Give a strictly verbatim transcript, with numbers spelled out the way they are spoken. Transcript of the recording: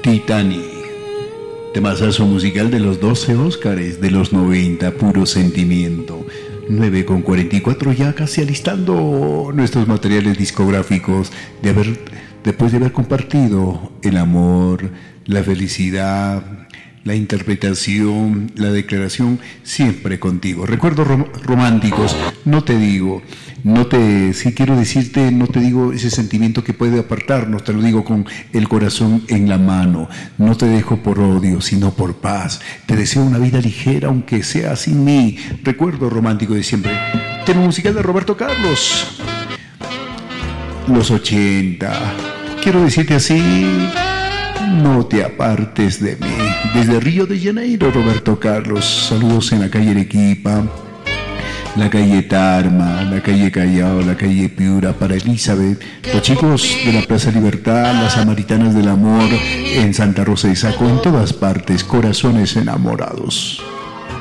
Titanic, temazazo musical de los doce Óscares de los noventa, puro sentimiento. nueve con cuarenta y cuatro, ya casi alistando nuestros materiales discográficos de haber, después de haber compartido el amor, la felicidad, la interpretación, la declaración, siempre contigo. Recuerdos rom- románticos, no te digo, no te, si quiero decirte, no te digo ese sentimiento que puede apartarnos, te lo digo con el corazón en la mano. No te dejo por odio, sino por paz. Te deseo una vida ligera, aunque sea sin mí. Recuerdo romántico de siempre. Tema musical de Roberto Carlos. Los ochenta. Quiero decirte así: no te apartes de mí. Desde Río de Janeiro, Roberto Carlos. Saludos en la calle Arequipa, la calle Tarma, la calle Callao, la calle Piura, para Elizabeth, los chicos de la Plaza Libertad, las Samaritanas del Amor en Santa Rosa de Saco, en todas partes, corazones enamorados.